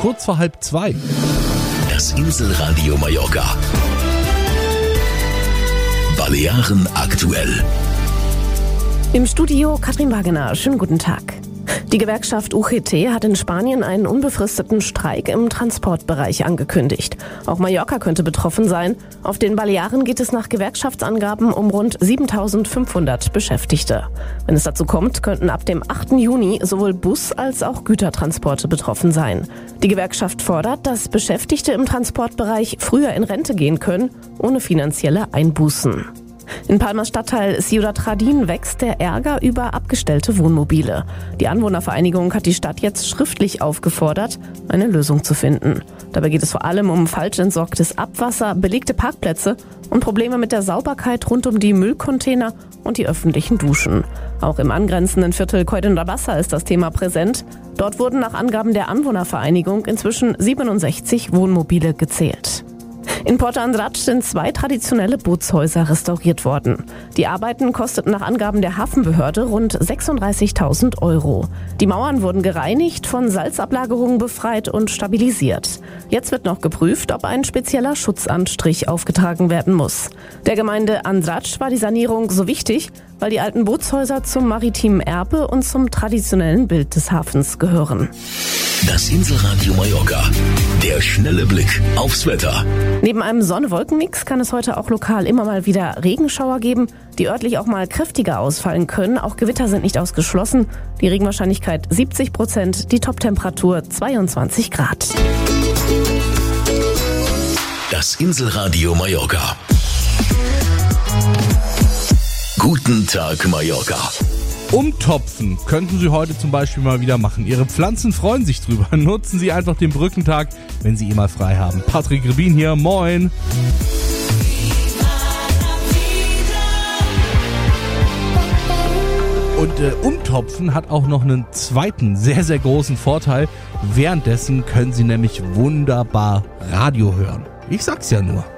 kurz vor 1:30. Das Inselradio Mallorca. Balearen aktuell. Im Studio Katrin Wagener. Schönen guten Tag. Die Gewerkschaft UGT hat in Spanien einen unbefristeten Streik im Transportbereich angekündigt. Auch Mallorca könnte betroffen sein. Auf den Balearen geht es nach Gewerkschaftsangaben um rund 7.500 Beschäftigte. Wenn es dazu kommt, könnten ab dem 8. Juni sowohl Bus- als auch Gütertransporte betroffen sein. Die Gewerkschaft fordert, dass Beschäftigte im Transportbereich früher in Rente gehen können, ohne finanzielle Einbußen. In Palmas Stadtteil Ciudad Jardín wächst der Ärger über abgestellte Wohnmobile. Die Anwohnervereinigung hat die Stadt jetzt schriftlich aufgefordert, eine Lösung zu finden. Dabei geht es vor allem um falsch entsorgtes Abwasser, belegte Parkplätze und Probleme mit der Sauberkeit rund um die Müllcontainer und die öffentlichen Duschen. Auch im angrenzenden Viertel Coll-de-Rabassa ist das Thema präsent. Dort wurden nach Angaben der Anwohnervereinigung inzwischen 67 Wohnmobile gezählt. In Porto Andratx sind 2 traditionelle Bootshäuser restauriert worden. Die Arbeiten kosteten nach Angaben der Hafenbehörde rund 36.000 €. Die Mauern wurden gereinigt, von Salzablagerungen befreit und stabilisiert. Jetzt wird noch geprüft, ob ein spezieller Schutzanstrich aufgetragen werden muss. Der Gemeinde Andratx war die Sanierung so wichtig, weil die alten Bootshäuser zum maritimen Erbe und zum traditionellen Bild des Hafens gehören. Das Inselradio Mallorca. Der schnelle Blick aufs Wetter. Neben einem Sonne-Wolken-Mix kann es heute auch lokal immer mal wieder Regenschauer geben, die örtlich auch mal kräftiger ausfallen können. Auch Gewitter sind nicht ausgeschlossen. Die Regenwahrscheinlichkeit 70%, die Toptemperatur 22 Grad. Das Inselradio Mallorca. Guten Tag, Mallorca. Umtopfen könnten Sie heute zum Beispiel mal wieder machen. Ihre Pflanzen freuen sich drüber. Nutzen Sie einfach den Brückentag, wenn Sie ihn mal frei haben. Patrick Rebin hier, moin. Und Umtopfen hat auch noch einen zweiten sehr, sehr großen Vorteil. Währenddessen können Sie nämlich wunderbar Radio hören. Ich sag's ja nur.